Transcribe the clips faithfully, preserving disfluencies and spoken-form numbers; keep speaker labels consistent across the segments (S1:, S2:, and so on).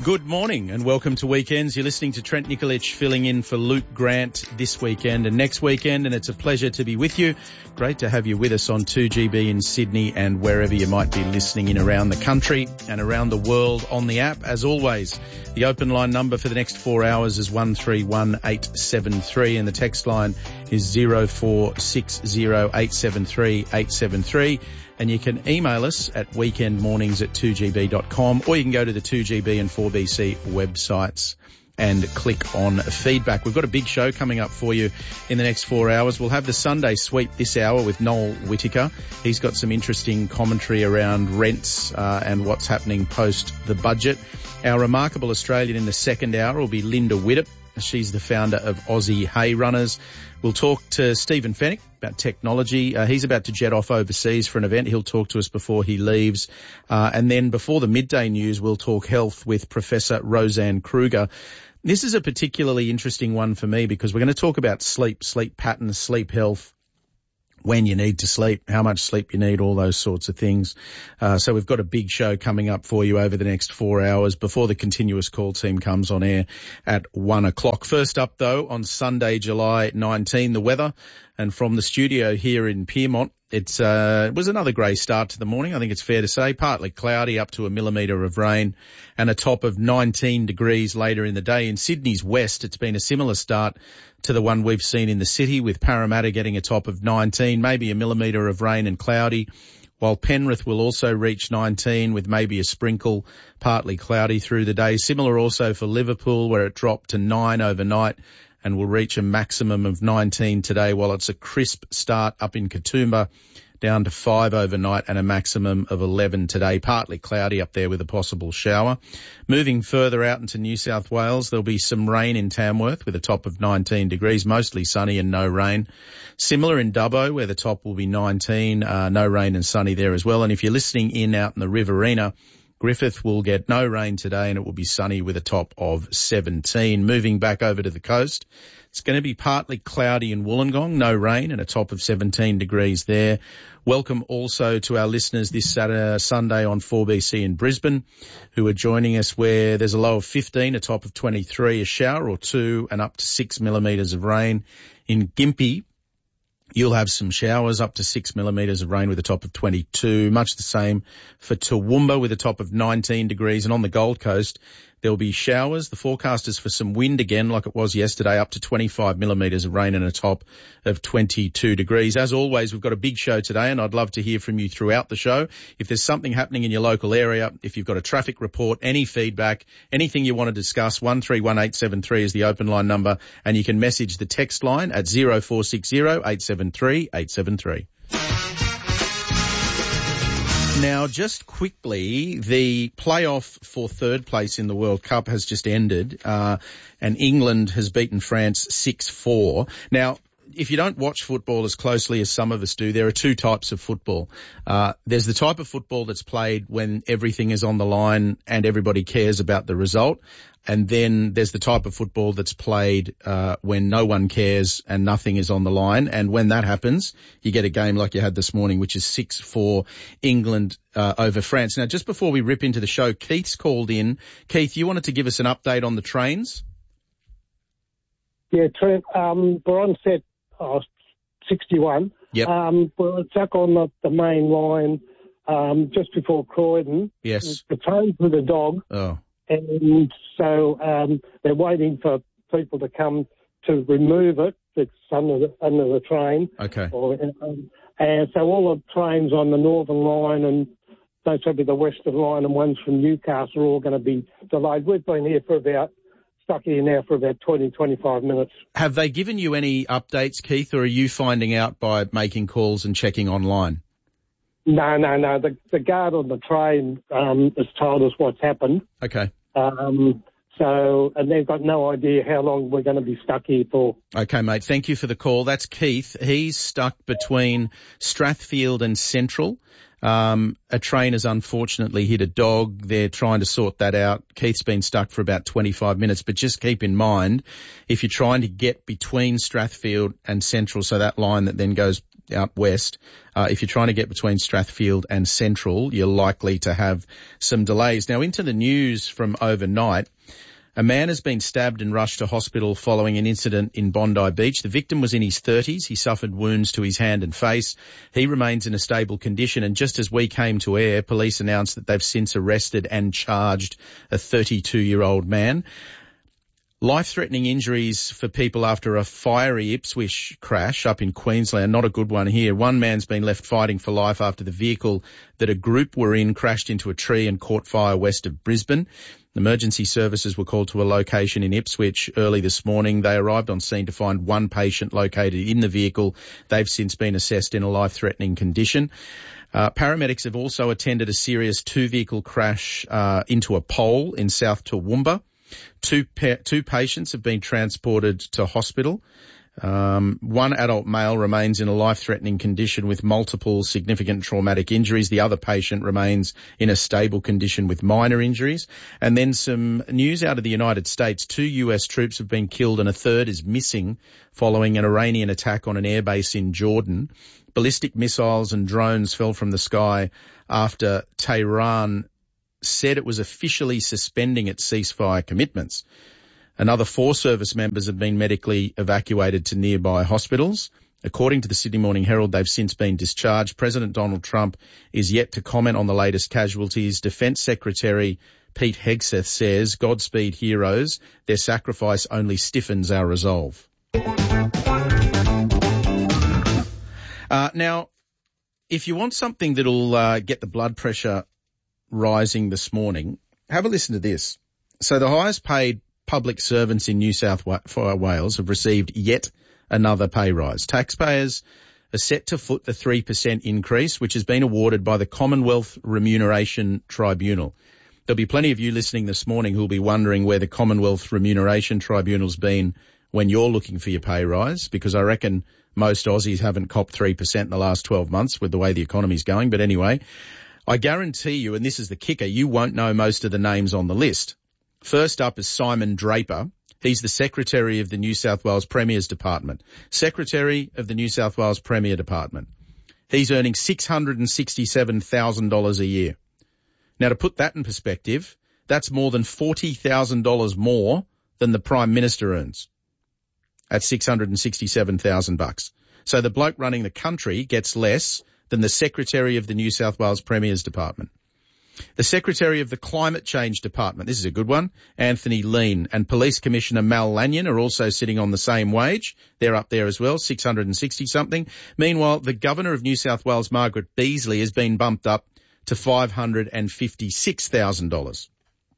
S1: Good morning and welcome to Weekends. You're listening to Trent Nikolic filling in for Luke Grant this weekend and next weekend, and it's a pleasure to be with you. Great to have you with us on two G B in Sydney and wherever you might be listening in around the country and around the world on the app. As always, the open line number for the next four hours is one three one eight seven three and the text line is zero four six zero eight seven three eight seven three. And you can email us at weekendmornings at two g b dot com, or you can go to the two G B and four B C websites and click on feedback. We've got a big show coming up for you in the next four hours. We'll have the Sunday sweep this hour with Noel Whittaker. He's got some interesting commentary around rents uh, and what's happening post the budget. Our remarkable Australian in the second hour will be Linda Widdop. She's the founder of Aussie Hay Runners. We'll talk to Stephen Fennick about technology. Uh, he's about to jet off overseas for an event. He'll talk to us before he leaves. Uh, and then before the midday news, we'll talk health with Professor Roseanne Kruger. This is a particularly interesting one for me because we're going to talk about sleep, sleep patterns, sleep health, when you need to sleep, how much sleep you need, all those sorts of things. Uh, so we've got a big show coming up for you over the next four hours before the continuous call team comes on air at one o'clock. First up, though, on Sunday, July nineteenth, the weather. And from the studio here in Pyrmont, it's, uh, it was another grey start to the morning. I think it's fair to say partly cloudy, up to a millimetre of rain and a top of nineteen degrees later in the day. In Sydney's west, it's been a similar start to the one we've seen in the city, with Parramatta getting a top of nineteen, maybe a millimetre of rain and cloudy, while Penrith will also reach nineteen with maybe a sprinkle, partly cloudy through the day. Similar also for Liverpool, where it dropped to nine overnight and will reach a maximum of nineteen today, while it's a crisp start up in Katoomba, down to five overnight and a maximum of eleven today. Partly cloudy up there with a possible shower. Moving further out into New South Wales, there'll be some rain in Tamworth with a top of nineteen degrees, mostly sunny and no rain. Similar in Dubbo, where the top will be nineteen, uh, no rain and sunny there as well. And if you're listening in out in the Riverina, Griffith will get no rain today and it will be sunny with a top of seventeen. Moving back over to the coast, it's going to be partly cloudy in Wollongong, no rain and a top of seventeen degrees there. Welcome also to our listeners this Saturday, Sunday on four B C in Brisbane, who are joining us, where there's a low of fifteen, a top of twenty-three, a shower or two and up to six millimetres of rain. In Gympie, you'll have some showers, up to six millimetres of rain with a top of twenty-two. Much the same for Toowoomba with a top of nineteen degrees. And on the Gold Coast, there'll be showers. The forecast is for some wind again, like it was yesterday, up to twenty-five millimetres of rain and a top of twenty-two degrees. As always, we've got a big show today, and I'd love to hear from you throughout the show. If there's something happening in your local area, if you've got a traffic report, any feedback, anything you want to discuss, one three one eight seven three is the open line number, and you can message the text line at zero four six zero eight seven three eight seven three. Now, just quickly, the playoff for third place in the World Cup has just ended, uh, and England has beaten France six four. Now, if you don't watch football as closely as some of us do, there are two types of football. Uh, there's the type of football that's played when everything is on the line and everybody cares about the result. And then there's the type of football that's played uh, when no one cares and nothing is on the line. And when that happens, you get a game like you had this morning, which is six four England uh, over France. Now, just before we rip into the show, Keith's called in. Keith, you wanted to give us an update on the trains?
S2: Yeah, Trent, um, we're on set oh, sixty-one.
S1: Yep.
S2: Um, we're stuck on the, the main line um, just before Croydon.
S1: Yes.
S2: The train's with a dog.
S1: Oh.
S2: And so um, they're waiting for people to come to remove it. It's under the, under the train.
S1: Okay.
S2: Or, um, and so all the trains on the Northern Line and those will be the Western Line and ones from Newcastle are all going to be delayed. We've been here for about, stuck here now for about twenty, twenty-five minutes.
S1: Have they given you any updates, Keith, or are you finding out by making calls and checking online?
S2: No, no, no. The, the guard on the train um, has told us what's happened.
S1: Okay.
S2: Um, so, and they've got no idea how long we're going to be stuck here for.
S1: Okay, mate. Thank you for the call. That's Keith. He's stuck between Strathfield and Central. Um, a train has unfortunately hit a dog. They're trying to sort that out. Keith's been stuck for about twenty-five minutes, but just keep in mind, if you're trying to get between Strathfield and Central, so that line that then goes out west. Uh, if you're trying to get between Strathfield and Central, you're likely to have some delays. Now, into the news from overnight. A man has been stabbed and rushed to hospital following an incident in Bondi Beach. The victim was in his thirties. He suffered wounds to his hand and face. He remains in a stable condition. And just as we came to air, police announced that they've since arrested and charged a thirty-two-year-old man. Life-threatening injuries for people after a fiery Ipswich crash up in Queensland. Not a good one here. One man's been left fighting for life after the vehicle that a group were in crashed into a tree and caught fire west of Brisbane. Emergency services were called to a location in Ipswich early this morning. They arrived on scene to find one patient located in the vehicle. They've since been assessed in a life-threatening condition. Uh, paramedics have also attended a serious two-vehicle crash uh, into a pole in South Toowoomba. Two pa- two patients have been transported to hospital. Um, one adult male remains in a life-threatening condition with multiple significant traumatic injuries. The other patient remains in a stable condition with minor injuries. And then some news out of the United States. Two U S troops have been killed and a third is missing following an Iranian attack on an airbase in Jordan. Ballistic missiles and drones fell from the sky after Tehran said it was officially suspending its ceasefire commitments. Another four service members have been medically evacuated to nearby hospitals. According to the Sydney Morning Herald, they've since been discharged. President Donald Trump is yet to comment on the latest casualties. Defence Secretary Pete Hegseth says, Godspeed heroes, their sacrifice only stiffens our resolve. Uh, now, if you want something that'll uh, get the blood pressure rising this morning, have a listen to this. So the highest paid public servants in New South Wales have received yet another pay rise. Taxpayers are set to foot the three percent increase, which has been awarded by the Commonwealth Remuneration Tribunal. There'll be plenty of you listening this morning who'll be wondering where the Commonwealth Remuneration Tribunal's been when you're looking for your pay rise, because I reckon most Aussies haven't copped three percent in the last twelve months with the way the economy's going. But anyway, I guarantee you, and this is the kicker, you won't know most of the names on the list. First up is Simon Draper. He's the Secretary of the New South Wales Premier's Department. Secretary of the New South Wales Premier Department. He's earning six hundred sixty-seven thousand dollars a year. Now, to put that in perspective, that's more than forty thousand dollars more than the Prime Minister earns at six hundred sixty-seven thousand bucks. So the bloke running the country gets less than the Secretary of the New South Wales Premier's Department. The Secretary of the Climate Change Department, this is a good one, Anthony Lean, and Police Commissioner Mal Lanyon are also sitting on the same wage. They're up there as well, six hundred sixty something. Meanwhile, the Governor of New South Wales, Margaret Beasley, has been bumped up to five hundred fifty-six thousand dollars.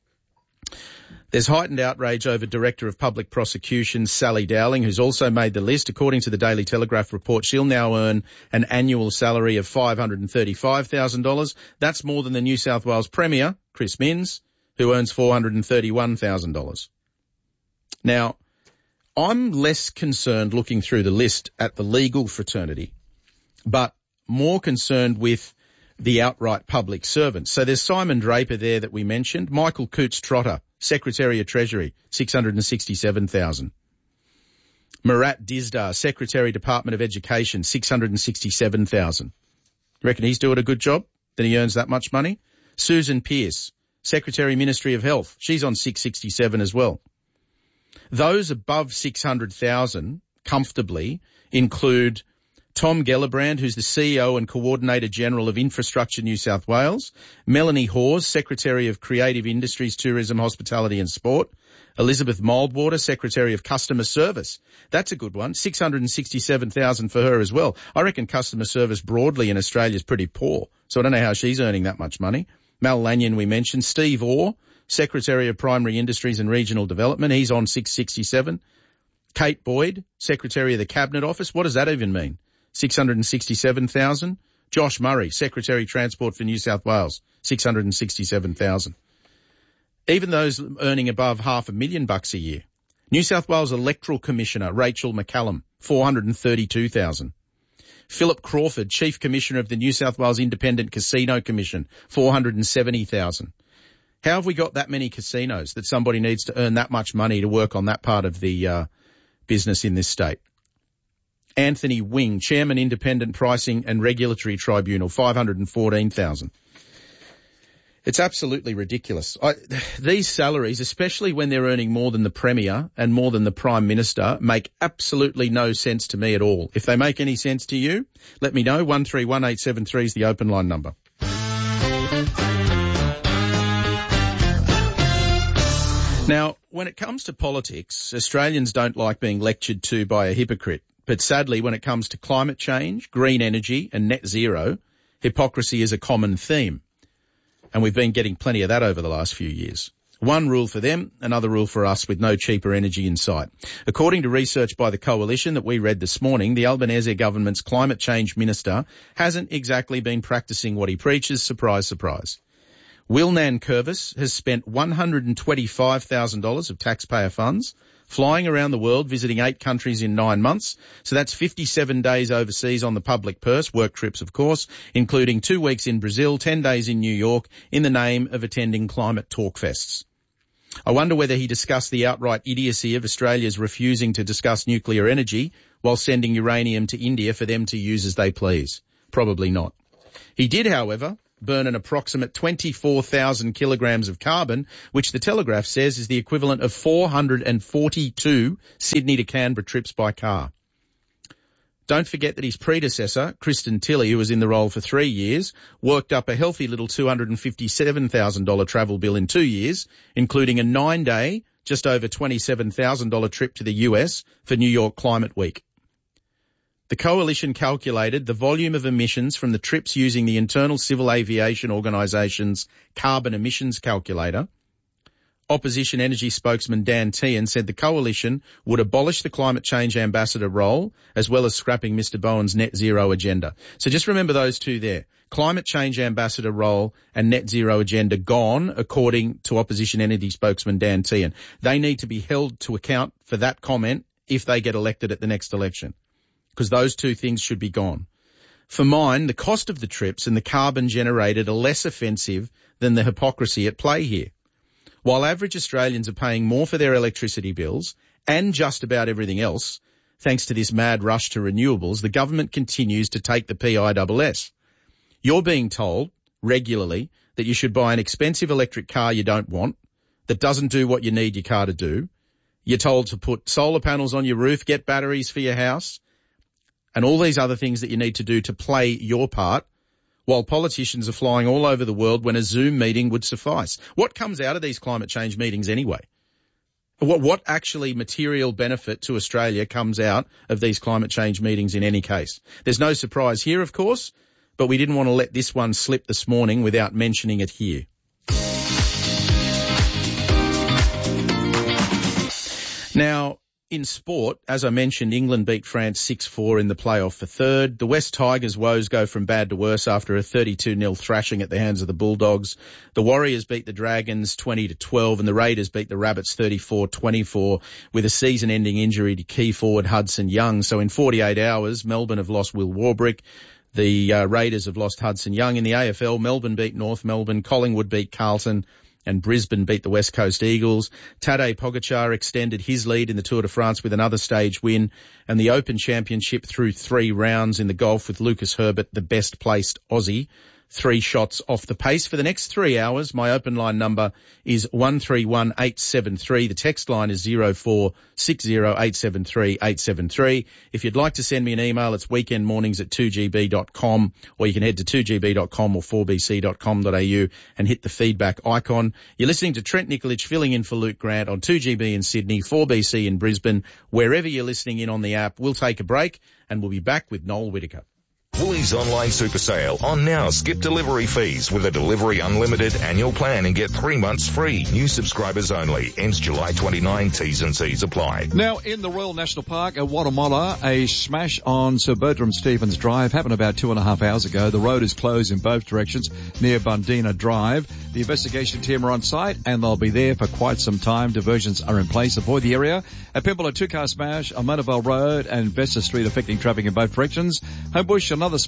S1: There's heightened outrage over Director of Public Prosecutions Sally Dowling, who's also made the list. According to the Daily Telegraph report, she'll now earn an annual salary of five hundred thirty-five thousand dollars. That's more than the New South Wales Premier, Chris Minns, who earns four hundred thirty-one thousand dollars. Now, I'm less concerned looking through the list at the legal fraternity, but more concerned with the outright public servants. So there's Simon Draper there that we mentioned, Michael Coates-Trotter, Secretary of Treasury, six hundred sixty-seven thousand dollars. Murat Dizdar, Secretary, Department of Education, six hundred sixty-seven thousand dollars. You reckon he's doing a good job, that he earns that much money? Susan Pearce, Secretary, Ministry of Health, she's on six hundred sixty-seven as well. Those above six hundred thousand comfortably include Tom Gellibrand, who's the C E O and Coordinator General of Infrastructure New South Wales. Melanie Hawes, Secretary of Creative Industries, Tourism, Hospitality and Sport. Elizabeth Moldwater, Secretary of Customer Service. That's a good one. six hundred sixty-seven thousand dollars for her as well. I reckon customer service broadly in Australia is pretty poor, so I don't know how she's earning that much money. Mal Lanyon we mentioned. Steve Orr, Secretary of Primary Industries and Regional Development. He's on six hundred sixty-seven thousand dollars. Kate Boyd, Secretary of the Cabinet Office. What does that even mean? six hundred sixty-seven thousand dollars. Josh Murray, Secretary Transport for New South Wales, six hundred sixty-seven thousand dollars. Even those earning above half a million bucks a year. New South Wales Electoral Commissioner Rachel McCallum, four hundred thirty-two thousand dollars. Philip Crawford, Chief Commissioner of the New South Wales Independent Casino Commission, four hundred seventy thousand dollars. How have we got that many casinos that somebody needs to earn that much money to work on that part of the uh, business in this state? Anthony Wing, Chairman, Independent Pricing and Regulatory Tribunal, five hundred fourteen thousand dollars. It's absolutely ridiculous. I, these salaries, especially when they're earning more than the Premier and more than the Prime Minister, make absolutely no sense to me at all. If they make any sense to you, let me know. one three one eight seven three is the open line number. Now, when it comes to politics, Australians don't like being lectured to by a hypocrite. But sadly, when it comes to climate change, green energy and net zero, hypocrisy is a common theme. And we've been getting plenty of that over the last few years. One rule for them, another rule for us, with no cheaper energy in sight. According to research by the Coalition that we read this morning, the Albanese government's climate change minister hasn't exactly been practicing what he preaches. Surprise, surprise. Will Nankervis has spent one hundred twenty-five thousand dollars of taxpayer funds flying around the world, visiting eight countries in nine months. So that's fifty-seven days overseas on the public purse, work trips, of course, including two weeks in Brazil, ten days in New York, in the name of attending climate talk fests. I wonder whether he discussed the outright idiocy of Australia's refusing to discuss nuclear energy while sending uranium to India for them to use as they please. Probably not. He did, however, burn an approximate twenty-four thousand kilograms of carbon, which the Telegraph says is the equivalent of four hundred forty-two Sydney to Canberra trips by car. Don't forget that his predecessor, Kristen Tilley, who was in the role for three years, worked up a healthy little two hundred fifty-seven thousand dollars travel bill in two years, including a nine-day, just over twenty-seven thousand dollars trip to the U S for New York Climate Week. The Coalition calculated the volume of emissions from the trips using the Internal Civil Aviation Organisation's carbon emissions calculator. Opposition energy spokesman Dan Tehan said the Coalition would abolish the climate change ambassador role as well as scrapping Mister Bowen's net zero agenda. So just remember those two there. Climate change ambassador role and net zero agenda gone, according to opposition energy spokesman Dan Tehan. They need to be held to account for that comment if they get elected at the next election, because those two things should be gone. For mine, the cost of the trips and the carbon generated are less offensive than the hypocrisy at play here. While average Australians are paying more for their electricity bills and just about everything else, thanks to this mad rush to renewables, the government continues to take the P I S S. You're being told regularly that you should buy an expensive electric car you don't want, that doesn't do what you need your car to do. You're told to put solar panels on your roof, get batteries for your house, and all these other things that you need to do to play your part, while politicians are flying all over the world when a Zoom meeting would suffice. What comes out of these climate change meetings anyway? What, what actually material benefit to Australia comes out of these climate change meetings in any case? There's no surprise here, of course, but we didn't want to let this one slip this morning without mentioning it here. Now, in sport, as I mentioned, England beat France six four in the playoff for third. The West Tigers' woes go from bad to worse after a thirty-two nil thrashing at the hands of the Bulldogs. The Warriors beat the Dragons twenty to twelve, and the Raiders beat the Rabbits thirty-four twenty-four with a season-ending injury to key forward Hudson Young. So in forty-eight hours, Melbourne have lost Will Warbrick. The uh, Raiders have lost Hudson Young. In the A F L, Melbourne beat North Melbourne, Collingwood beat Carlton, and Brisbane beat the West Coast Eagles. Tadej Pogacar extended his lead in the Tour de France with another stage win, and the Open Championship through three rounds in the golf with Lucas Herbert, the best placed Aussie. Three shots off the pace. For the next three hours, my open line number is one three one eight seven three. The text line is zero four six zero eight seven three eight seven three. If you'd like to send me an email, it's weekendmornings at two g b dot com, or you can head to two g b dot com or four b c dot com dot a u and hit the feedback icon. You're listening to Trent Nikolic filling in for Luke Grant on two G B in Sydney, four B C in Brisbane. Wherever you're listening in on the app, we'll take a break and we'll be back with Noel Whittaker.
S3: Woolies Online Super Sale on now. Skip delivery fees with a Delivery Unlimited annual plan and get three months free. New subscribers only. Ends July twenty-ninth. T's and C's apply.
S4: Now, in the Royal National Park at Watamolla, a smash on Sir Bertram Stevens Drive happened about two and a half hours ago. The road is closed in both directions near Bundina Drive. The investigation team are on site and they'll be there for quite some time. Diversions are in place. Avoid the area. At Pimble, a two-car smash on Monavale Road and Vesta Street affecting traffic in both directions. Homebush, another smash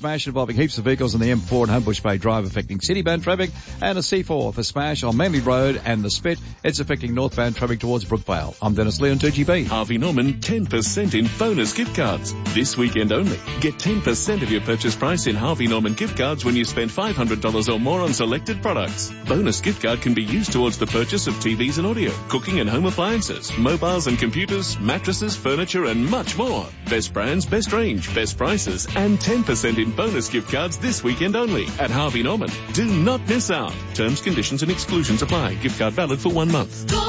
S4: smash involving heaps of vehicles on the M four and Homebush Bay Drive affecting citybound traffic, and a C four for smash on Manly Road and the Spit. It's affecting northbound traffic towards Brookvale. I'm Dennis Lee on two G B.
S5: Harvey Norman, ten percent in bonus gift cards. This weekend only. Get ten percent of your purchase price in Harvey Norman gift cards when you spend five hundred dollars or more on selected products. Bonus gift card can be used towards the purchase of T Vs and audio, cooking and home appliances, mobiles and computers, mattresses, furniture and much more. Best brands, best range, best prices and ten percent in bonus gift cards this weekend only at Harvey Norman. Do not miss out. Terms, conditions and exclusions apply. Gift card valid for one month.
S6: Go,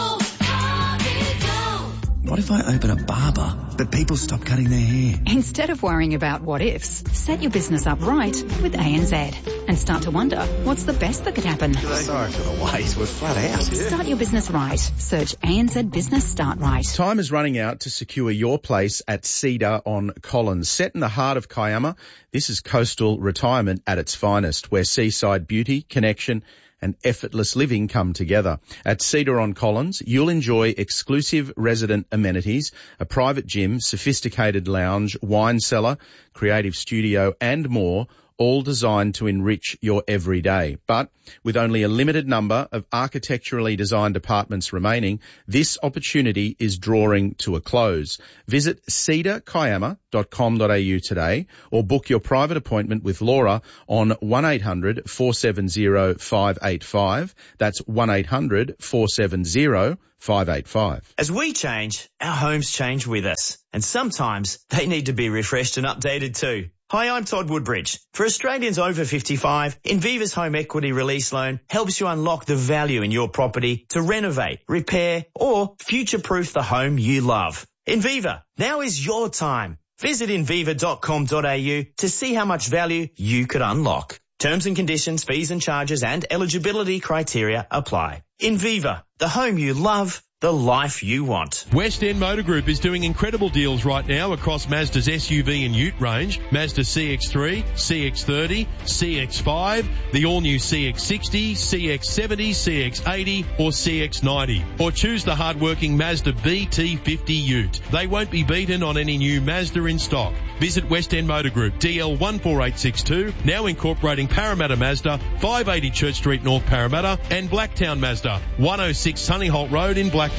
S6: Harvey, go.
S7: What if I open a barber, but people stop cutting their hair?
S8: Instead of worrying about what ifs, set your business up right with A N Z and start to wonder, what's the best that could happen?
S7: Sorry for the wait, we're flat out.
S8: Start your business right. Search A N Z Business Start Right.
S1: Time is running out to secure your place at Cedar on Collins. Set in the heart of Kiama, this is coastal retirement at its finest, where seaside beauty, connection and effortless living come together. At Cedar on Collins, you'll enjoy exclusive resident amenities, a private gym, sophisticated lounge, wine cellar, creative studio and more, all designed to enrich your everyday. But with only a limited number of architecturally designed apartments remaining, this opportunity is drawing to a close. Visit cedar kiama dot com dot a u today or book your private appointment with Laura on one eight hundred four seven zero five eight five. That's one eight hundred four seven zero five eight five.
S9: As we change, our homes change with us. And sometimes they need to be refreshed and updated too. Hi, I'm Todd Woodbridge. For Australians over fifty-five, Inviva's Home Equity Release Loan helps you unlock the value in your property to renovate, repair or future-proof the home you love. Inviva, now is your time. Visit inviva dot com dot a u to see how much value you could unlock. Terms and conditions, fees and charges and eligibility criteria apply. Inviva, the home you love, the life you want.
S10: West End Motor Group is doing incredible deals right now across Mazda's S U V and Ute range, Mazda C X three, C X thirty, C X five, the all-new C X sixty, C X seventy, C X eighty or C X ninety. Or choose the hard-working Mazda B T fifty Ute. They won't be beaten on any new Mazda in stock. Visit West End Motor Group, D L one four eight six two, now incorporating Parramatta Mazda, five eighty Church Street, North Parramatta, and Blacktown Mazda, one oh six Sunnyholt Road in Blacktown.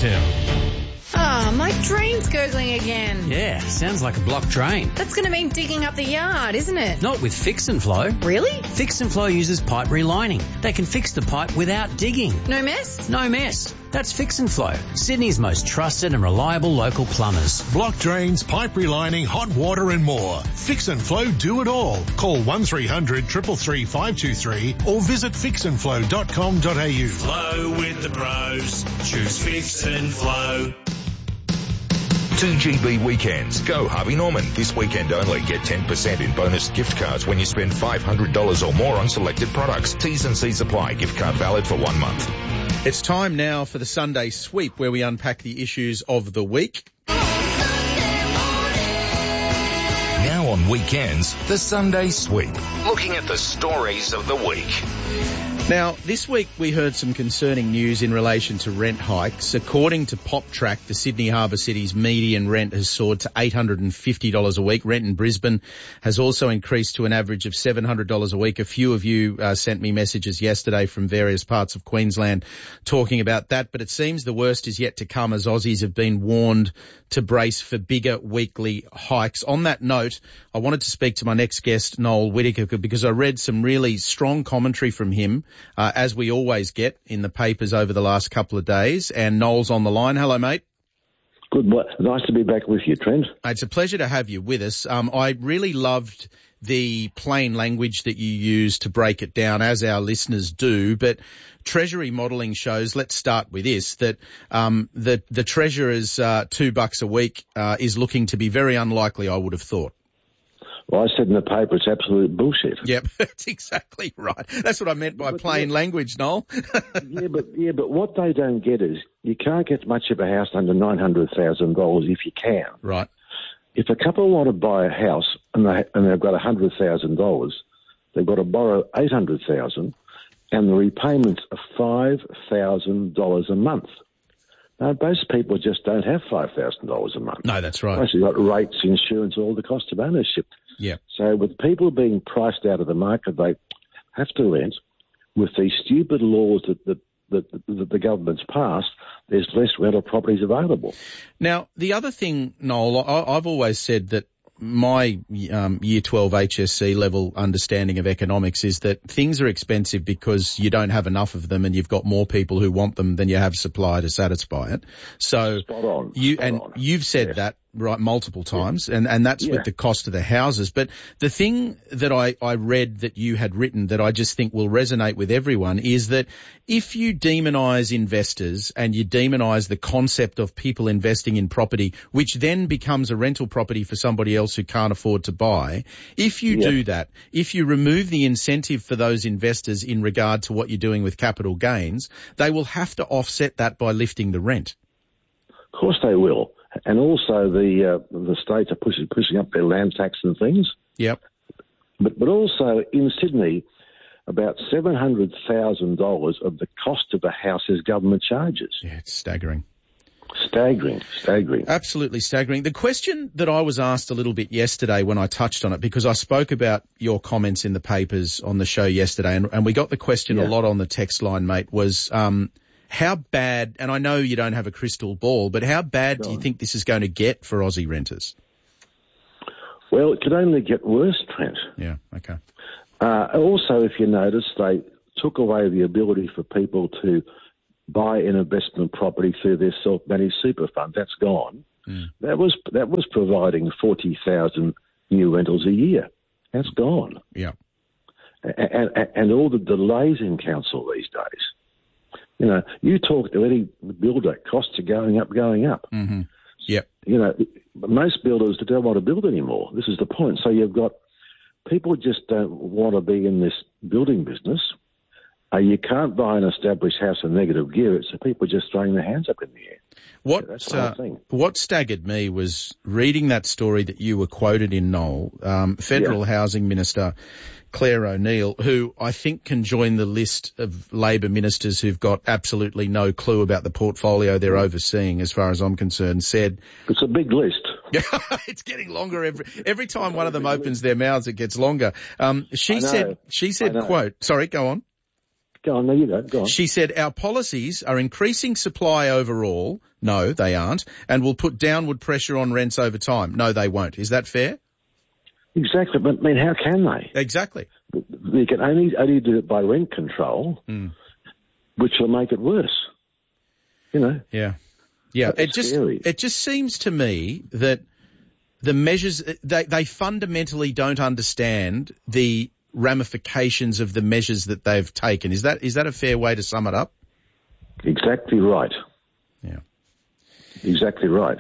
S11: Ah, oh, my drain's gurgling again.
S12: Yeah, sounds like a blocked drain.
S11: That's going to mean digging up the yard, isn't it?
S12: Not with Fix and Flow.
S11: Really?
S12: Fix and Flow uses pipe relining. They can fix the pipe without digging.
S11: No mess?
S12: No mess. That's Fix and Flow, Sydney's most trusted and reliable local plumbers.
S13: Block drains, pipe relining, hot water and more. Fix and Flow do it all. Call one three hundred, three three three, five two three or visit fix and flow dot com dot a u.
S14: Flow with the pros. Choose Fix and Flow.
S3: two G B weekends. Go Harvey Norman. This weekend only. Get ten percent in bonus gift cards when you spend five hundred dollars or more on selected products. T's and C's apply. Gift card valid for one month.
S1: It's time now for the Sunday Sweep, where we unpack the issues of the week.
S3: Now on weekends, the Sunday Sweep. Looking at the stories of the week.
S1: Now, this week we heard some concerning news in relation to rent hikes. According to PopTrack, the Sydney Harbour City's median rent has soared to eight hundred fifty dollars a week. Rent in Brisbane has also increased to an average of seven hundred dollars a week. A few of you uh, sent me messages yesterday from various parts of Queensland talking about that, but it seems the worst is yet to come as Aussies have been warned to brace for bigger weekly hikes. On that note, I wanted to speak to my next guest, Noel Whittaker, because I read some really strong commentary from him, uh, as we always get in the papers over the last couple of days. And Noel's on the line. Hello, mate.
S15: Good. Nice to be back with you, Trent.
S1: It's a pleasure to have you with us. Um, I really loved the plain language that you use to break it down, as our listeners do, but Treasury modelling shows, let's start with this, that um, the, the Treasurer's uh, two bucks a week uh, is looking to be very unlikely, I would have thought.
S15: Well, I said in the paper it's absolute bullshit.
S1: Yep, that's exactly right. That's what I meant by but, plain yeah, language, Noel.
S15: yeah, but yeah, but what they don't get is you can't get much of a house under nine hundred thousand dollars if you can.
S1: Right.
S15: If a couple want to buy a house and they and they've got a hundred thousand dollars, they've got to borrow eight hundred thousand, and the repayments are five thousand dollars a month. Now, most people just don't have five thousand dollars a month.
S1: No, that's right.
S15: Plus, you've got rates, insurance, all the cost of ownership.
S1: Yeah.
S15: So with people being priced out of the market, they have to rent. With these stupid laws that, that, that, that the government's passed, there's less rental properties available.
S1: Now, the other thing, Noel, I, I've always said that my um, Year twelve H S C level understanding of economics is that things are expensive because you don't have enough of them and you've got more people who want them than you have supply to satisfy it. So
S15: Spot on.
S1: you
S15: Spot
S1: and
S15: on.
S1: you've said
S15: Yes.
S1: that right multiple times, and, and that's
S15: Yeah.
S1: with the cost of the houses. But the thing that I, I read that you had written that I just think will resonate with everyone is that if you demonise investors and you demonise the concept of people investing in property, which then becomes a rental property for somebody else who can't afford to buy, if you
S15: Yeah.
S1: do that, if you remove the incentive for those investors in regard to what you're doing with capital gains, they will have to offset that by lifting the rent.
S15: Of course they will. And also the uh, the states are pushing pushing up their land tax and things.
S1: Yep.
S15: But but also in Sydney, about seven hundred thousand dollars of the cost of a house is government charges.
S1: Yeah, it's staggering.
S15: Staggering, staggering.
S1: Absolutely staggering. The question that I was asked a little bit yesterday when I touched on it, because I spoke about your comments in the papers on the show yesterday, and, and we got the question
S15: Yeah.
S1: a lot on the text line, mate, was um, how bad, and I know you don't have a crystal ball, but how bad do you think this is going to get for Aussie renters?
S15: Well, it could only get worse, Trent.
S1: Yeah, okay.
S15: Uh, also, if you notice, they took away the ability for people to buy an investment property through their self-managed super fund. That's gone.
S1: Mm.
S15: That was that was providing forty thousand new rentals a year. That's gone.
S1: Yeah.
S15: And, and, and all the delays in council these days. You know, you talk to any builder, costs are going up, going up.
S1: Mm-hmm. Yep.
S15: You know, most builders don't want to build anymore. This is the point. So you've got people just don't want to be in this building business. Uh, you can't buy an established house in negative gear, so people are just throwing their hands up in the air.
S1: What
S15: That's the whole
S1: uh,
S15: thing.
S1: what staggered me was reading that story that you were quoted in, Noel, um, Federal
S15: Yeah.
S1: Housing Minister Claire O'Neill, who I think can join the list of Labor ministers who've got absolutely no clue about the portfolio they're overseeing, as far as I'm concerned, said...
S15: It's a big list.
S1: It's getting longer every every time one of them opens their mouths, it gets longer. Um, she
S15: I know.
S1: said, she said,
S15: I know.
S1: quote, sorry, go on.
S15: Go on, no, you go, go on.
S1: She said, our policies are increasing supply overall. No, they aren't. And will put downward pressure on rents over time. No, they won't. Is that fair?
S15: Exactly, but I mean, how can they?
S1: Exactly.
S15: They can only, only do it by rent control,
S1: Mm.
S15: which will make it worse. You know?
S1: Yeah. Yeah.
S15: That's
S1: It just,
S15: scary.
S1: it just seems to me that the measures, they, they fundamentally don't understand the ramifications of the measures that they've taken. Is that, is that a fair way to sum it up?
S15: Exactly right.
S1: Yeah.
S15: Exactly right.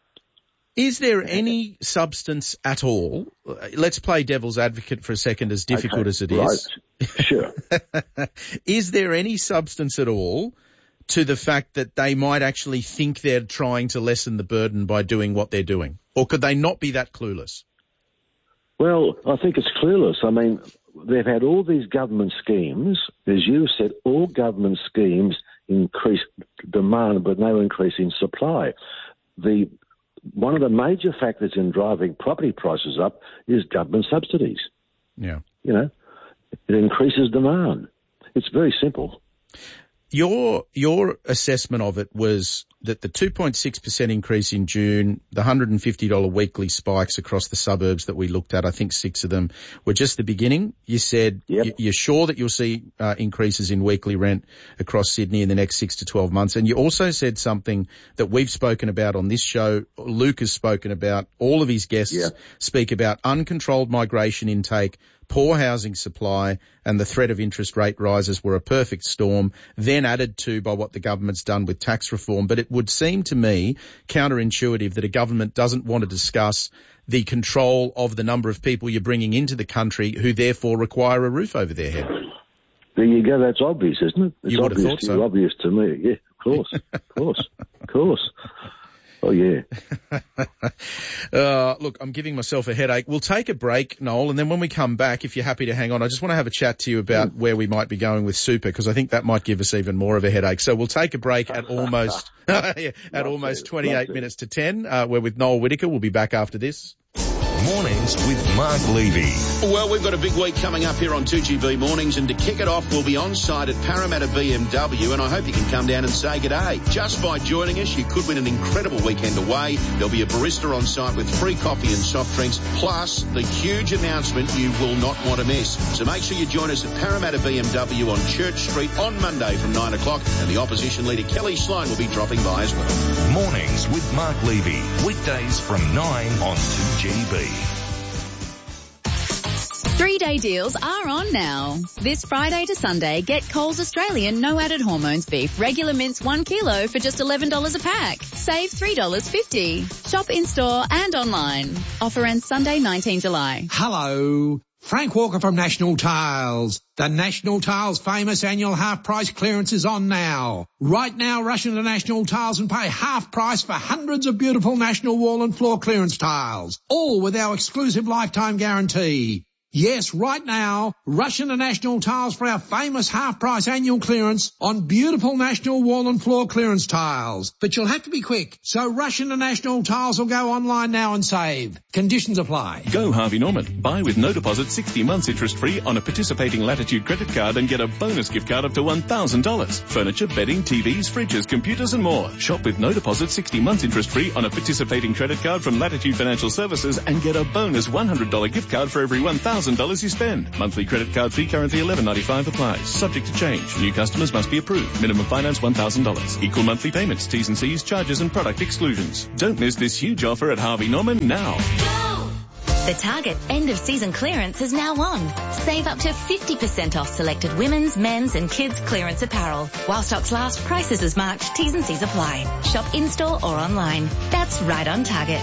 S1: Is there any substance at all? Let's play devil's advocate for a second, as difficult
S15: Okay,
S1: as it is.
S15: right. Sure.
S1: Is there any substance at all to the fact that they might actually think they're trying to lessen the burden by doing what they're doing? Or could they not be that clueless?
S15: Well, I think it's clueless. I mean, they've had all these government schemes. As you said, all government schemes increase demand but no increase in supply. The one of the major factors in driving property prices up is government subsidies.
S1: Yeah.
S15: You know, it increases demand. It's very simple.
S1: Your your assessment of it was that the two point six percent increase in June, the one hundred fifty dollars weekly spikes across the suburbs that we looked at, I think six of them, were just the beginning. You said
S15: Yep.
S1: y- you're sure that you'll see uh, increases in weekly rent across Sydney in the next six to twelve months. And you also said something that we've spoken about on this show, Luke has spoken about, all of his guests
S15: Yeah.
S1: speak about uncontrolled migration intake, poor housing supply, and the threat of interest rate rises were a perfect storm, then added to by what the government's done with tax reform. But it would seem to me counterintuitive that a government doesn't want to discuss the control of the number of people you're bringing into the country who therefore require a roof over their head.
S15: There you go. That's obvious, isn't it? It's
S1: You would have
S15: obvious
S1: thought
S15: to
S1: so.
S15: you, obvious to me. Yeah, of course, of course, of course. Oh, yeah.
S1: Uh, look, I'm giving myself a headache. We'll take a break, Noel, and then when we come back, if you're happy to hang on, I just want to have a chat to you about
S15: Mm.
S1: where we might be going with super, because I think that might give us even more of a headache. So we'll take a break at almost yeah, at
S15: Love
S1: almost
S15: to,
S1: twenty-eight
S15: love to.
S1: minutes to ten. Uh, we're with Noel Whittaker. We'll be back after this.
S3: Mornings with Mark Levy.
S16: Well, we've got a big week coming up here on two G B Mornings, and to kick it off, we'll be on site at Parramatta B M W, and I hope you can come down and say good day. Just by joining us, you could win an incredible weekend away. There'll be a barista on site with free coffee and soft drinks, plus the huge announcement you will not want to miss. So make sure you join us at Parramatta B M W on Church Street on Monday from nine o'clock, and the opposition leader Kelly Sloan will be dropping by as well.
S3: Mornings with Mark Levy. Weekdays from nine on two G B.
S17: Three-day deals are on now. This Friday to Sunday, get Coles Australian no added hormones beef regular mince one kilo for just eleven dollars a pack. Save three dollars fifty. Shop in-store and online. Offer ends Sunday, nineteenth July.
S18: Hello. Frank Walker from National Tiles. The National Tiles famous annual half price clearance is on now. Right now, rush into National Tiles and pay half price for hundreds of beautiful National wall and floor clearance tiles. All with our exclusive lifetime guarantee. Yes, right now, rush into National Tiles for our famous half-price annual clearance on beautiful National wall and floor clearance tiles. But you'll have to be quick, so rush into National Tiles or go online now and save. Conditions apply.
S5: Go Harvey Norman. Buy with no deposit sixty months interest-free on a participating Latitude credit card and get a bonus gift card up to one thousand dollars. Furniture, bedding, T Vs, fridges, computers and more. Shop with no deposit sixty months interest-free on a participating credit card from Latitude Financial Services and get a bonus one hundred dollars gift card for every one thousand dollars you spend. Monthly credit card fee currently eleven ninety-five applies. Subject to change. New customers must be approved. Minimum finance one thousand dollars. Equal monthly payments. T's and C's, charges and product exclusions. Don't miss this huge offer at Harvey Norman now.
S19: The Target end of season clearance is now on. Save up to fifty percent off selected women's, men's and kids clearance apparel. While stocks last, prices as marked. T's and C's apply. Shop in-store or online. That's right on Target.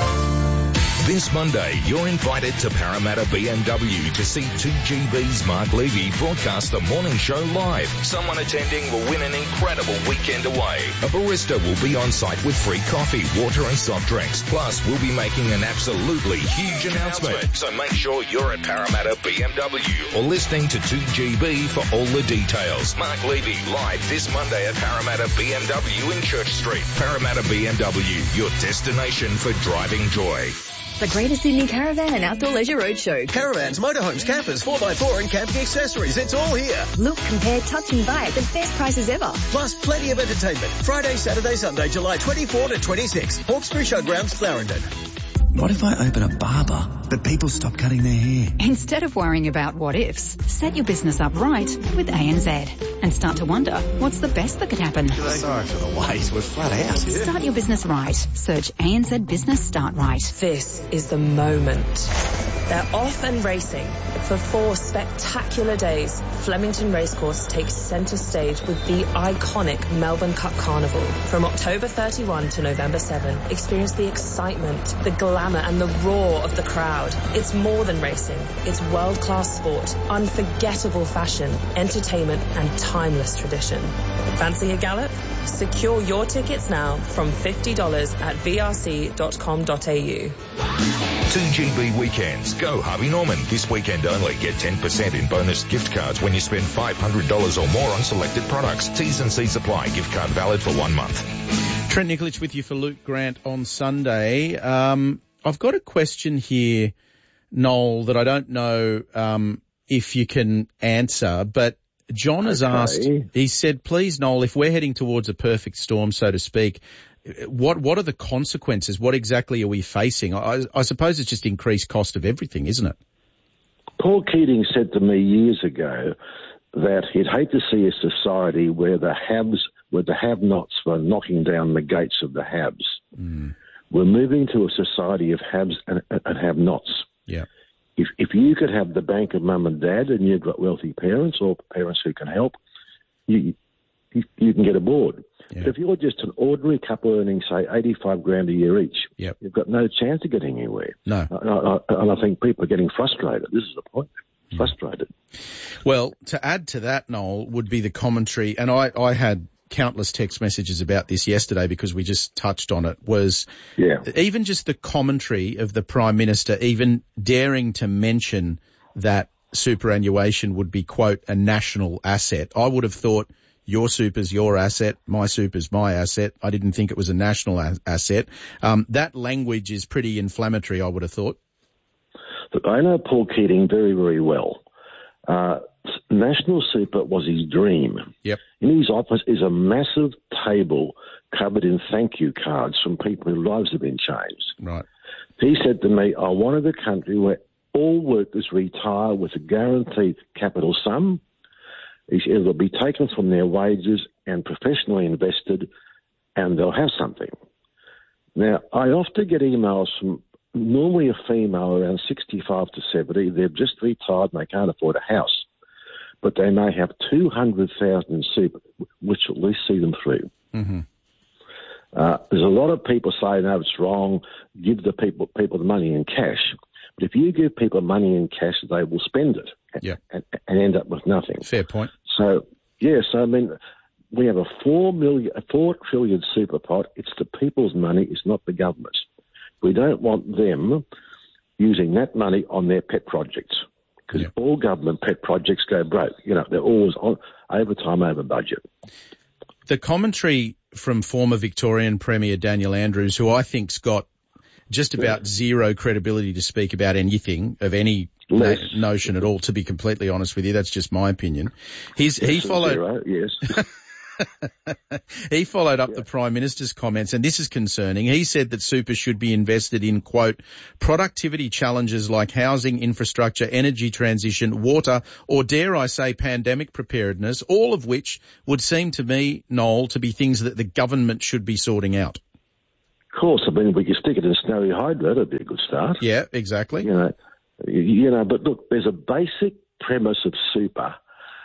S3: This Monday, you're invited to Parramatta B M W to see two G B's Mark Levy broadcast the morning show live. Someone attending will win an incredible weekend away. A barista will be on site with free coffee, water and soft drinks. Plus, we'll be making an absolutely huge announcement. So make sure you're at Parramatta B M W or listening to two G B for all the details. Mark Levy live this Monday at Parramatta B M W in Church Street. Parramatta B M W, your destination for driving joy.
S20: The Greater Sydney Caravan and Outdoor Leisure Roadshow.
S21: Caravans, motorhomes, campers, four by four and camping accessories. It's all here.
S20: Look, compare, touch and buy at the best prices ever.
S21: Plus plenty of entertainment. Friday, Saturday, Sunday, July twenty-fourth to twenty-sixth. Hawkesbury Showgrounds, Clarendon.
S7: What if I open a barber, but people stop cutting their hair?
S8: Instead of worrying about what ifs, set your business up right with A N Z and start to wonder what's the best that could happen.
S7: Sorry for the wait, we're flat out.
S8: Start your business right. Search A N Z Business Start Right.
S22: This is the moment. They're off and racing. For four spectacular days, Flemington Racecourse takes centre stage with the iconic Melbourne Cup Carnival. From October thirty-first to November seventh, experience the excitement, the glamour and the roar of the crowd. It's more than racing. It's world-class sport, unforgettable fashion, entertainment and timeless tradition. Fancy a gallop? Secure your tickets now from fifty dollars at v r c dot com dot a u.
S3: two G B weekends. Go Harvey Norman. This weekend only. Get ten percent in bonus gift cards when you spend five hundred dollars or more on selected products. T's and C's apply. Gift card valid for one month.
S1: Trent Nikolic with you for Luke Grant on Sunday. Um, I've got a question here, Noel, that I don't know um, if you can answer, but John has okay. asked, he said, please, Noel, if we're heading towards a perfect storm, so to speak, what what are the consequences? What exactly are we facing? I, I suppose it's just increased cost of everything, isn't it?
S15: Paul Keating said to me years ago that he'd hate to see a society where the haves, where the have-nots were knocking down the gates of the haves.
S1: Mm.
S15: We're moving to a society of haves and, and have-nots.
S1: Yeah.
S15: If if you could have the bank of mum and dad and you've got wealthy parents or parents who can help, you you, you can get aboard. Yeah. But if you're just an ordinary couple earning, say, eighty-five grand a year each,
S1: yep.
S15: you've got no chance of getting anywhere.
S1: No.
S15: And I, and I think people are getting frustrated. This is the point. Mm. Frustrated.
S1: Well, to add to that, Noel, would be the commentary, and I, I had countless text messages about this yesterday because we just touched on it, was
S15: yeah.
S1: even just the commentary of the Prime Minister even daring to mention that superannuation would be, quote, a national asset. I would have thought your super's your asset, my super's my asset. I didn't think it was a national a- asset. Um, that language is pretty inflammatory, I would have thought.
S15: Look, I know Paul Keating very, very well. Uh, National Super was his dream.
S1: Yep.
S15: In his office is a massive table covered in thank you cards from people whose lives have been changed.
S1: Right.
S15: He said to me, I wanted a country where all workers retire with a guaranteed capital sum. He said it'll be taken from their wages and professionally invested, and they'll have something. Now, I often get emails from normally a female around sixty-five to seventy. They've just retired and they can't afford a house, but they may have two hundred thousand in super, which will at least see them through.
S1: Mm-hmm.
S15: Uh, there's a lot of people saying, no, it's wrong, give the people people the money in cash. But if you give people money in cash, they will spend it
S1: yeah.
S15: and, and end up with nothing.
S1: Fair point.
S15: So, yes, I mean, we have a four million, a four trillion super pot. It's the people's money. It's not the government's. We don't want them using that money on their pet projects, because yeah. all government pet projects go broke. You know, they're always on over time, over budget.
S1: The commentary from former Victorian Premier Daniel Andrews, who I think's got just about yeah. zero credibility to speak about anything of any no, notion at all, to be completely honest with you. That's just my opinion. He's, he followed,
S15: zero, yes.
S1: he followed up
S15: yeah.
S1: the Prime Minister's comments, and this is concerning. He said that super should be invested in, quote, productivity challenges like housing, infrastructure, energy transition, water, or dare I say pandemic preparedness, all of which would seem to me, Noel, to be things that the government should be sorting out.
S15: Of course. I mean, we could stick it in Snowy Hydro. That'd be a good start.
S1: Yeah, exactly.
S15: You know, you know, but look, there's a basic premise of super.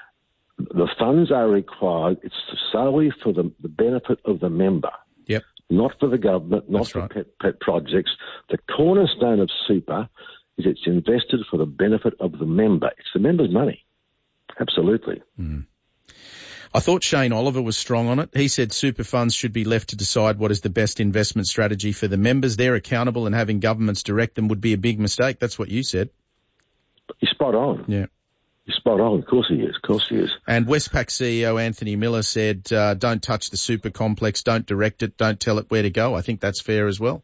S15: The funds are required. It's solely for the, the benefit of the member.
S1: Yep.
S15: Not for the government, not
S1: That's
S15: for
S1: right.
S15: pet, pet projects. The cornerstone of super is it's invested for the benefit of the member. It's the member's money. Absolutely.
S1: Mm. I thought Shane Oliver was strong on it. He said super funds should be left to decide what is the best investment strategy for the members. They're accountable, and having governments direct them would be a big mistake. That's what you said.
S15: You're spot on.
S1: Yeah.
S15: You're spot on. Of course he is. Of course he is.
S1: And Westpac C E O Anthony Miller said, uh, don't touch the super complex, don't direct it, don't tell it where to go. I think that's fair as well.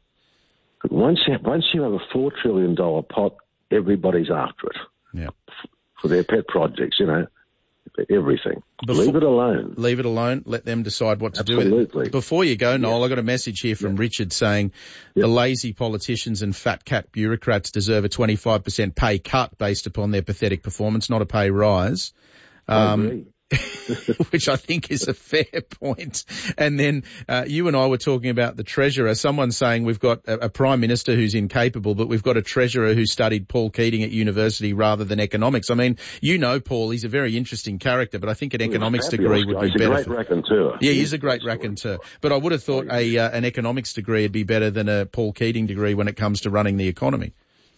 S15: Once you, once you have a four trillion dollars pot, everybody's after it.
S1: Yeah.
S15: For their pet projects, you know, everything.
S1: Before,
S15: leave it alone.
S1: Leave it alone. Let them decide what to
S15: Absolutely.
S1: do with it. Before you go, Noel,
S15: yeah.
S1: I got a message here from
S15: yeah.
S1: Richard saying
S15: yeah.
S1: the lazy politicians and fat cat bureaucrats deserve a twenty-five percent pay cut based upon their pathetic performance, not a pay rise. Um,
S15: I agree.
S1: which I think is a fair point. And then uh, you and I were talking about the Treasurer. Someone saying we've got a, a Prime Minister who's incapable, but we've got a Treasurer who studied Paul Keating at university rather than economics. I mean, you know Paul, he's a very interesting character, but I think an economics degree would be
S15: he's
S1: better.
S15: He's a great raconteur.
S1: Yeah, he's a great raconteur. But I would have thought a uh, an economics degree would be better than a Paul Keating degree when it comes to running the economy.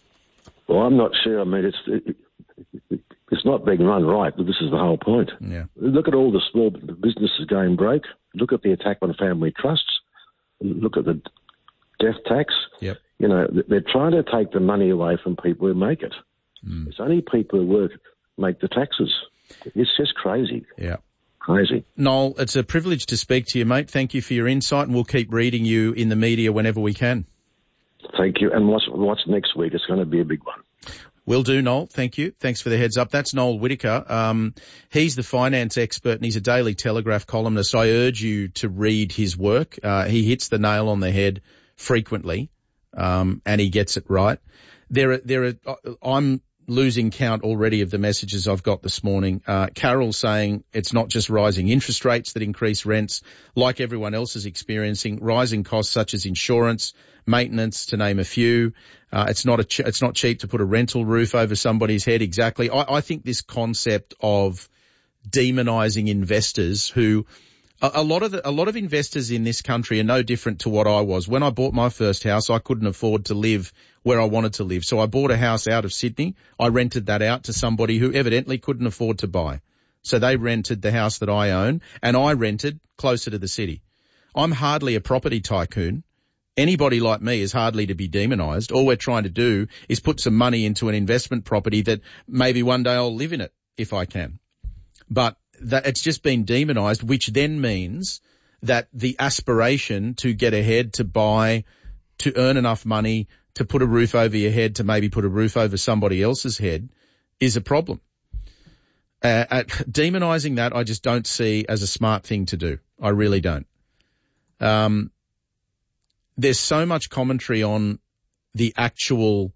S15: Well, I'm not sure. I mean, it's... It, it, It's not being run right, but this is the whole point.
S1: Yeah.
S15: Look at all the small businesses going broke. Look at the attack on family trusts. Look at the death tax.
S1: Yep.
S15: You know, they're trying to take the money away from people who make it. Mm. It's only people who work make the taxes. It's just crazy.
S1: Yeah.
S15: Crazy.
S1: Noel, it's a privilege to speak to you, mate. Thank you for your insight, and we'll keep reading you in the media whenever we can.
S15: Thank you. And what's, what's next week? It's going to be a big one.
S1: Will do, Noel. Thank you. Thanks for the heads up. That's Noel Whittaker. Um, he's the finance expert and he's a Daily Telegraph columnist. I urge you to read his work. Uh, he hits the nail on the head frequently, um, and he gets it right. There are, there are, I'm losing count already of the messages I've got this morning. Uh, Carol saying it's not just rising interest rates that increase rents, like everyone else is experiencing, rising costs such as insurance, maintenance, to name a few. Uh, it's not a ch- it's not cheap to put a rental roof over somebody's head. Exactly. I, I think this concept of demonizing investors who a, a lot of the, a lot of investors in this country are no different to what I was. When I bought my first house, I couldn't afford to live where I wanted to live. So I bought a house out of Sydney. I rented that out to somebody who evidently couldn't afford to buy. So they rented the house that I own and I rented closer to the city. I'm hardly a property tycoon. Anybody like me is hardly to be demonised. All we're trying to do is put some money into an investment property that maybe one day I'll live in it if I can. But that it's just been demonised, which then means that the aspiration to get ahead, to buy, to earn enough money to put a roof over your head, to maybe put a roof over somebody else's head, is a problem. Uh, at demonising that, I just don't see as a smart thing to do. I really don't. Um, there's so much commentary on the actual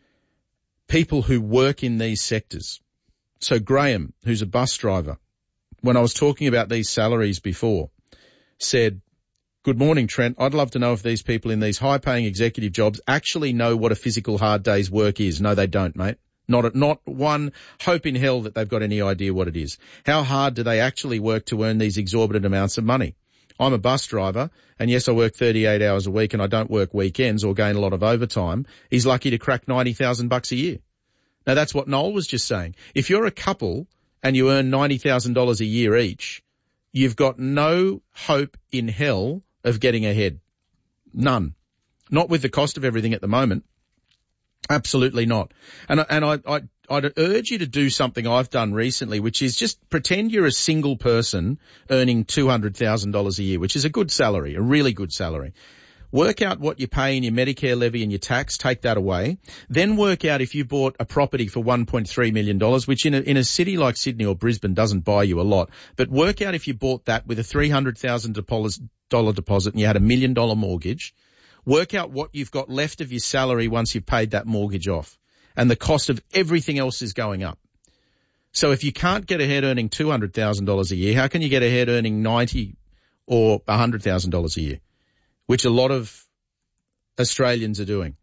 S1: people who work in these sectors. So Graham, who's a bus driver, when I was talking about these salaries before, said, "Good morning, Trent. I'd love to know if these people in these high-paying executive jobs actually know what a physical hard day's work is." No, they don't, mate. Not, not one hope in hell that they've got any idea what it is. How hard do they actually work to earn these exorbitant amounts of money? I'm a bus driver, and yes, I work thirty-eight hours a week, and I don't work weekends or gain a lot of overtime. He's lucky to crack ninety thousand bucks a year. Now, that's what Noel was just saying. If you're a couple and you earn ninety thousand dollars a year each, you've got no hope in hell of getting ahead. None. Not with the cost of everything at the moment. Absolutely not. And, and I, I, I'd urge you to do something I've done recently, which is just pretend you're a single person earning two hundred thousand dollars a year, which is a good salary, a really good salary. Work out what you pay in your Medicare levy and your tax, take that away. Then work out if you bought a property for one point three million dollars, which in a, in a city like Sydney or Brisbane doesn't buy you a lot. But work out if you bought that with a three hundred thousand dollars deposit and you had a million dollar mortgage. Work out what you've got left of your salary once you've paid that mortgage off. And the cost of everything else is going up. So if you can't get ahead earning two hundred thousand dollars a year, how can you get ahead earning ninety or one hundred thousand dollars a year? Which a lot of Australians are doing.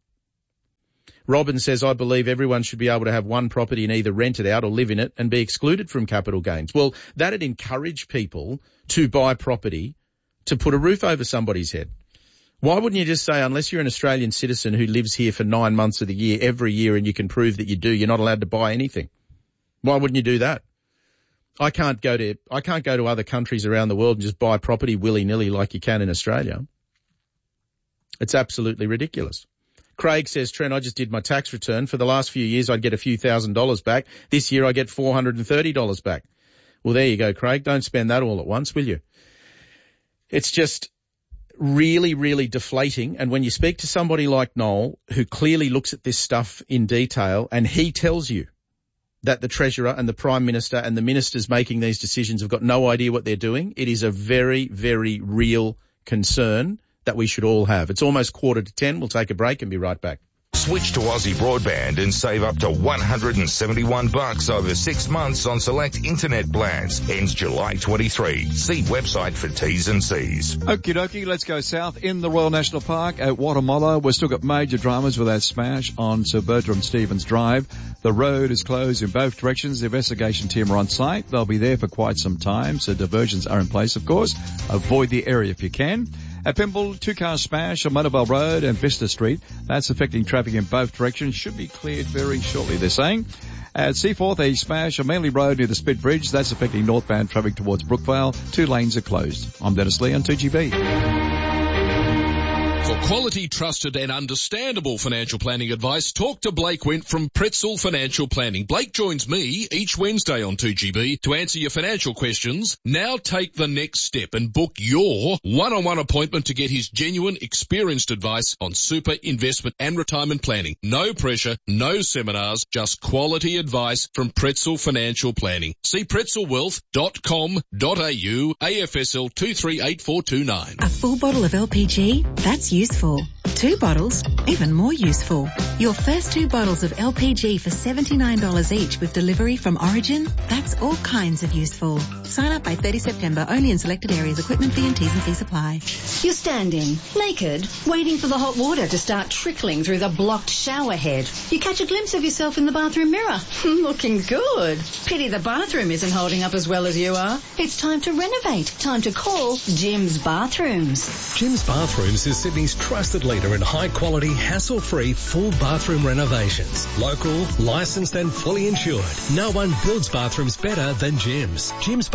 S1: Robin says, "I believe everyone should be able to have one property and either rent it out or live in it and be excluded from capital gains." Well, that'd encourage people to buy property to put a roof over somebody's head. Why wouldn't you just say, unless you're an Australian citizen who lives here for nine months of the year, every year, and you can prove that you do, you're not allowed to buy anything? Why wouldn't you do that? I can't go to, I can't go to other countries around the world and just buy property willy-nilly like you can in Australia. It's absolutely ridiculous. Craig says, "Trent, I just did my tax return. For the last few years, I'd get a few thousand dollars back. This year, I get four hundred thirty dollars back." Well, there you go, Craig. Don't spend that all at once, will you? It's just really, really deflating. And when you speak to somebody like Noel, who clearly looks at this stuff in detail, and he tells you that the Treasurer and the Prime Minister and the ministers making these decisions have got no idea what they're doing, it is a very, very real concern that we should all have. It's almost quarter to ten. We'll take a break and be right back.
S3: Switch to Aussie Broadband and save up to one hundred seventy-one bucks over six months on select internet plans. Ends July twenty-third. See website for T's and C's.
S2: Okie dokie, let's go south in the Royal National Park at Watamolla. We've still got major dramas with that smash on Sir Bertram Stevens Drive. The road is closed in both directions. The investigation team are on site. They'll be there for quite some time, so diversions are in place, of course. Avoid the area if you can. At Pymble, two-car smash on Motorvale Road and Vista Street. That's affecting traffic in both directions. Should be cleared very shortly, they're saying. At Seaforth, a smash on Manly Road near the Spit Bridge. That's affecting northbound traffic towards Brookvale. Two lanes are closed. I'm Dennis Lee on two G B.
S4: For quality, trusted and understandable financial planning advice, talk to Blake Wint from Pretzel Financial Planning. Blake joins me each Wednesday on two G B to answer your financial questions. Now take the next step and book your one-on-one appointment to get his genuine, experienced advice on super, investment and retirement planning. No pressure, no seminars, just quality advice from Pretzel Financial Planning. See pretzel wealth dot com dot a u, A F S L two three eight four two nine.
S23: A full bottle of L P G? That's useful. Two bottles? Even more useful. Your first two bottles of L P G for seventy-nine dollars each with delivery from Origin? That's all kinds of useful. Sign up by thirty September, only in selected areas. Equipment fee and T's and C's apply.
S8: You're standing, naked, waiting for the hot water to start trickling through the blocked shower head. You catch a glimpse of yourself in the bathroom mirror. Looking good. Pity the bathroom isn't holding up as well as you are. It's time to renovate. Time to call Jim's Bathrooms.
S24: Jim's Bathrooms is Sydney's trusted leader in high-quality, hassle-free, full bathroom renovations. Local, licensed and fully insured. No one builds bathrooms better than Jim's. Jim's Bathrooms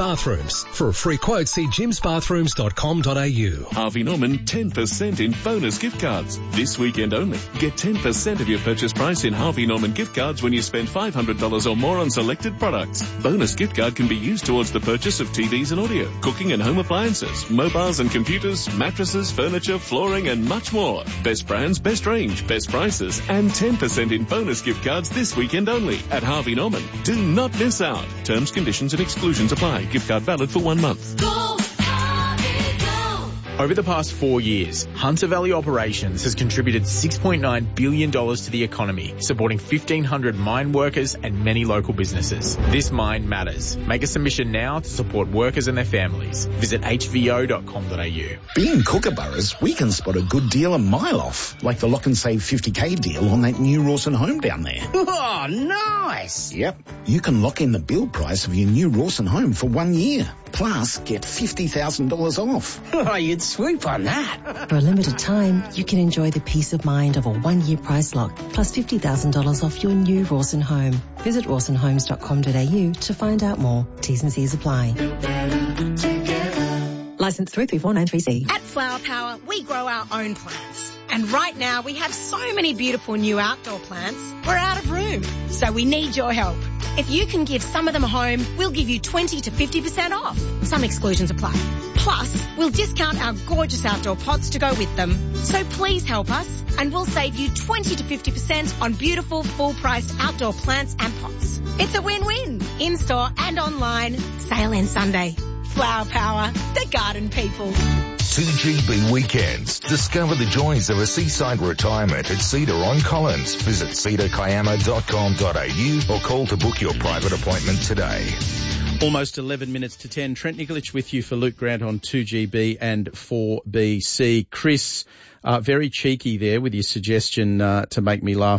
S24: Bathrooms. For a free quote, see jims bathrooms dot com dot a u.
S5: Harvey Norman, ten percent in bonus gift cards. This weekend only. Get ten percent of your purchase price in Harvey Norman gift cards when you spend five hundred dollars or more on selected products. Bonus gift card can be used towards the purchase of T Vs and audio, cooking and home appliances, mobiles and computers, mattresses, furniture, flooring and much more. Best brands, best range, best prices and ten percent in bonus gift cards this weekend only at Harvey Norman. Do not miss out. Terms, conditions and exclusions apply. Gift card valid for one month.
S6: Go, Harvey, go. Over the past four years, Hunter Valley Operations has contributed six point nine billion dollars to the economy, supporting fifteen hundred mine workers and many local businesses. This mine matters. Make a submission now to support workers and their families. Visit h v o dot com dot a u.
S9: Being Kookaburras, we can spot a good deal a mile off, like the lock and save fifty K deal on that new Rawson home down there.
S10: Oh, nice!
S9: Yep. You can lock in the build price of your new Rawson home for one year. Plus, get fifty thousand dollars off.
S10: Oh, you'd swoop on that.
S11: For a limited time, you can enjoy the peace of mind of a one-year price lock, plus fifty thousand dollars off your new Rawson home. Visit rawson homes dot com dot a u to find out more. T's and C's apply. Licence three three four nine three C.
S25: At Flower Power, we grow our own plants. And right now, we have so many beautiful new outdoor plants, we're out of room. So we need your help. If you can give some of them a home, we'll give you twenty to fifty percent off. Some exclusions apply. Plus, we'll discount our gorgeous outdoor pots to go with them. So please help us, and we'll save you twenty to fifty percent on beautiful, full-priced outdoor plants and pots. It's a win-win. In-store and online. Sale ends Sunday. Flower Power, the garden people.
S3: two G B Weekends. Discover the joys of a seaside retirement at Cedar on Collins. Visit cedar kiama dot com dot a u or call to book your private appointment today.
S1: Almost eleven minutes to ten. Trent Nikolic with you for Luke Grant on two G B and four B C. Chris, uh, very cheeky there with your suggestion uh, to make me laugh.